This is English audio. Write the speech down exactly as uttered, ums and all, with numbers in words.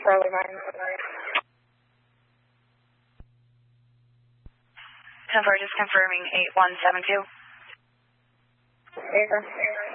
Charlie nine. ten four, just confirming eight one seven two. There you go.